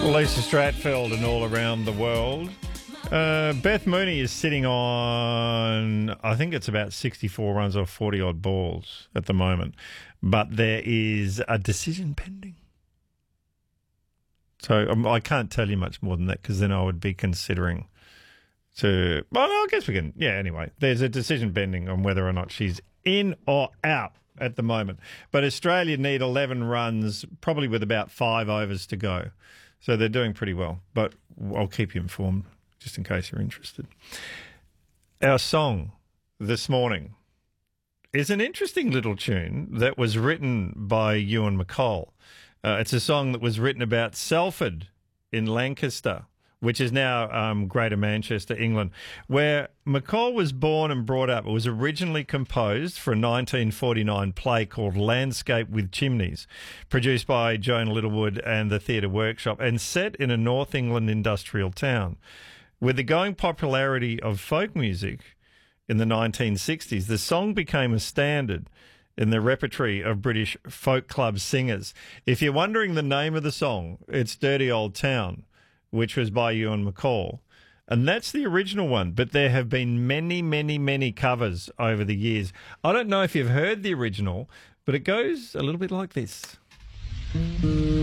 Lisa Stratfeld and All Around the World. Beth Mooney is sitting on, I think it's about 64 runs off 40-odd balls at the moment. But there is a decision pending. So I can't tell you much more than that because then I would be considering to... Well, I guess we can... Yeah, anyway. There's a decision pending on whether or not she's in or out at the moment. But Australia need 11 runs, probably with about 5 overs to go. So they're doing pretty well. But I'll keep you informed just in case you're interested. Our song this morning is an interesting little tune that was written by Ewan McCall. It's a song that was written about Salford in Lancaster, which is now Greater Manchester, England, where McCall was born and brought up. It was originally composed for a 1949 play called Landscape with Chimneys, produced by Joan Littlewood and the Theatre Workshop, and set in a North England industrial town. With the growing popularity of folk music in the 1960s, the song became a standard in the repertory of British folk club singers. If you're wondering the name of the song, it's Dirty Old Town, which was by Ewan McCall. And that's the original one, but there have been many, many, many covers over the years. I don't know if you've heard the original, but it goes a little bit like this.